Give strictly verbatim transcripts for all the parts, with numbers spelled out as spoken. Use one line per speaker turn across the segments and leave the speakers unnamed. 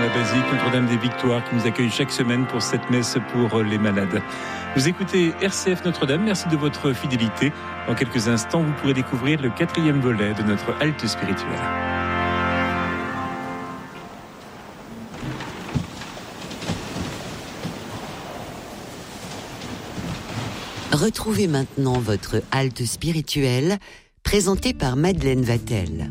la basilique Notre-Dame des Victoires qui nous accueille chaque semaine pour cette messe pour les malades. Vous écoutez R C F Notre-Dame, merci de votre fidélité. Dans quelques instants, vous pourrez découvrir le quatrième volet de notre halte spirituelle.
Retrouvez maintenant votre halte spirituelle, présentée par Madeleine Vatel.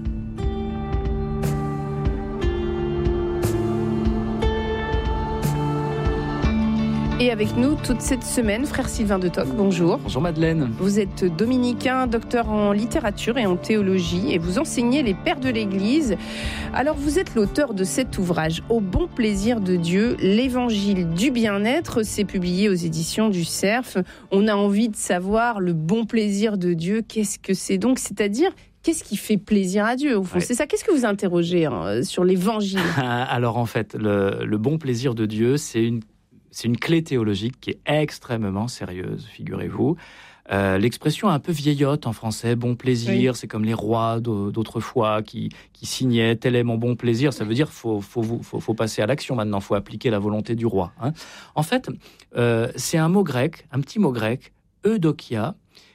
Et avec nous toute cette semaine, frère Sylvain de Toc, bonjour.
Bonjour Madeleine.
Vous êtes dominicain, docteur en littérature et en théologie et vous enseignez les pères de l'Église. Alors vous êtes l'auteur de cet ouvrage, Au bon plaisir de Dieu, l'évangile du bien-être. C'est publié aux éditions du Cerf. On a envie de savoir le bon plaisir de Dieu, qu'est-ce que c'est donc ? C'est-à-dire, qu'est-ce qui fait plaisir à Dieu au fond ? Ouais. C'est ça, qu'est-ce que vous interrogez hein, sur l'évangile ?
Alors en fait, le, le bon plaisir de Dieu, c'est une C'est une clé théologique qui est extrêmement sérieuse, figurez-vous. Euh, l'expression un peu vieillotte en français, bon plaisir, oui. C'est comme les rois d'autrefois qui, qui signaient « tel est mon bon plaisir ». Ça veut dire qu'il faut, faut, faut, faut passer à l'action maintenant, il faut appliquer la volonté du roi. Hein. En fait, euh, c'est un mot grec, un petit mot grec, eudokia,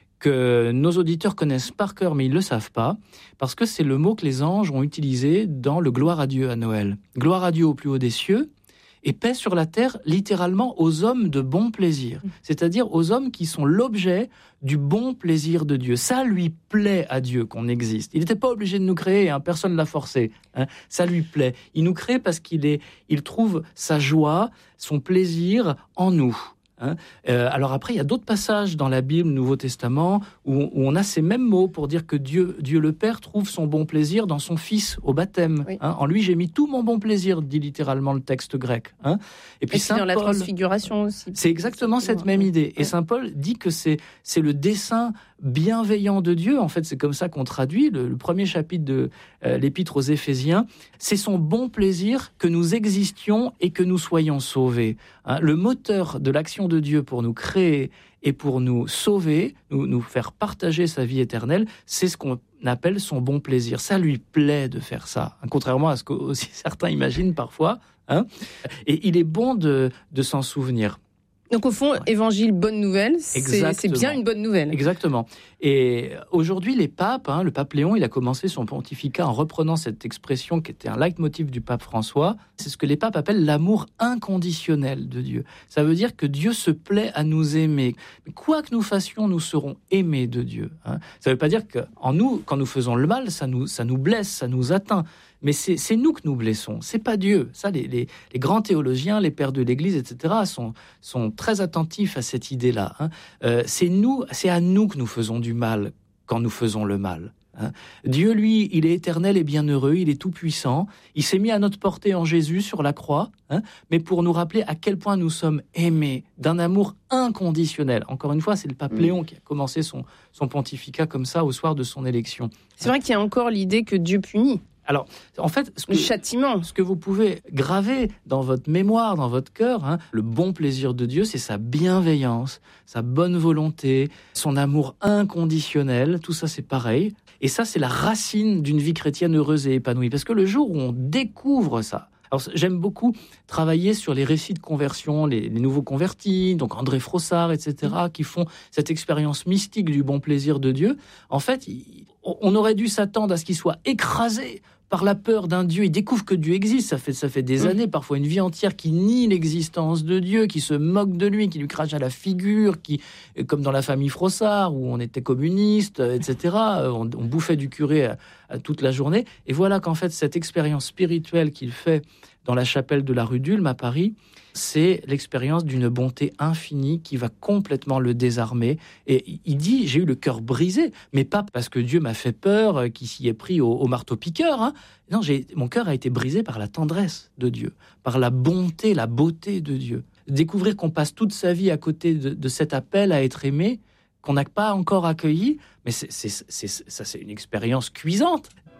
que nos auditeurs connaissent par cœur, mais ils ne le savent pas, parce que c'est le mot que les anges ont utilisé dans le « Gloire à Dieu » à Noël. « Gloire à Dieu au plus haut des cieux ». Et paix sur la terre, littéralement, aux hommes de bon plaisir. C'est-à-dire aux hommes qui sont l'objet du bon plaisir de Dieu. Ça lui plaît à Dieu qu'on existe. Il n'était pas obligé de nous créer, hein, personne ne l'a forcé. Hein. Ça lui plaît. Il nous crée parce qu'il est, il trouve sa joie, son plaisir en nous. Hein. Euh, alors après, il y a d'autres passages dans la Bible, Nouveau Testament, où, où on a ces mêmes mots pour dire que Dieu, Dieu le Père trouve son bon plaisir dans son Fils au baptême. Oui. Hein. En lui, j'ai mis tout mon bon plaisir, dit littéralement le texte grec. Hein.
Et puis, Et Saint dans Paul, la transfiguration aussi.
C'est exactement cette même idée. Et Saint Paul dit que c'est, c'est le dessein bienveillant de Dieu. En fait, c'est comme ça qu'on traduit le, le premier chapitre de euh, l'Épître aux Éphésiens. C'est son bon plaisir que nous existions et que nous soyons sauvés. Hein. Le moteur de l'action de Dieu pour nous créer et pour nous sauver, nous, nous faire partager sa vie éternelle, c'est ce qu'on appelle son bon plaisir. Ça lui plaît de faire ça, hein, contrairement à ce que aussi certains imaginent parfois. Hein. Et il est bon de, de s'en souvenir.
Donc au fond, ouais. Évangile, bonne nouvelle, c'est, c'est bien une bonne nouvelle.
Exactement. Et aujourd'hui, les papes, hein, le pape Léon, il a commencé son pontificat en reprenant cette expression qui était un leitmotiv du pape François. C'est ce que les papes appellent l'amour inconditionnel de Dieu. Ça veut dire que Dieu se plaît à nous aimer. Quoi que nous fassions, nous serons aimés de Dieu. Hein. Ça ne veut pas dire qu'en nous, quand nous faisons le mal, ça nous, ça nous blesse, ça nous atteint. Mais c'est, c'est nous que nous blessons, c'est pas Dieu. Ça, les, les, les grands théologiens, les pères de l'Église, et cetera, sont, sont très attentifs à cette idée-là. Hein. Euh, c'est nous, c'est à nous que nous faisons du mal quand nous faisons le mal. Hein. Dieu, lui, il est éternel et bienheureux, il est tout-puissant. Il s'est mis à notre portée en Jésus sur la croix, hein, mais pour nous rappeler à quel point nous sommes aimés d'un amour inconditionnel. Encore une fois, c'est le pape mmh. Léon qui a commencé son, son pontificat comme ça au soir de son élection.
C'est vrai qu'il y a encore l'idée que Dieu punit.
Alors, en fait, ce que,
le châtiment,
ce que vous pouvez graver dans votre mémoire, dans votre cœur, hein, le bon plaisir de Dieu, c'est sa bienveillance, sa bonne volonté, son amour inconditionnel. Tout ça, c'est pareil. Et ça, c'est la racine d'une vie chrétienne heureuse et épanouie. Parce que le jour où on découvre ça, alors, j'aime beaucoup travailler sur les récits de conversion, les, les nouveaux convertis, donc André Frossard, et cetera, qui font cette expérience mystique du bon plaisir de Dieu. En fait, il, on aurait dû s'attendre à ce qu'ils soient écrasés par la peur d'un Dieu. Ils découvrent que Dieu existe. Ça fait, ça fait des années, parfois une vie entière, qui nie l'existence de Dieu, qui se moque de lui, qui lui crache à la figure, qui, comme dans la famille Frossard, où on était communiste, et cetera. On, on bouffait du curé à, à toute la journée. Et voilà qu'en fait, cette expérience spirituelle qu'il fait dans la chapelle de la rue d'Ulm à Paris, c'est l'expérience d'une bonté infinie qui va complètement le désarmer. Et il dit, j'ai eu le cœur brisé, mais pas parce que Dieu m'a fait peur, qu'il s'y est pris au, au marteau-piqueur. Hein. Non, j'ai, mon cœur a été brisé par la tendresse de Dieu, par la bonté, la beauté de Dieu. Découvrir qu'on passe toute sa vie à côté de, de cet appel à être aimé, qu'on n'a pas encore accueilli, mais c'est, c'est, c'est, ça, c'est une expérience cuisante.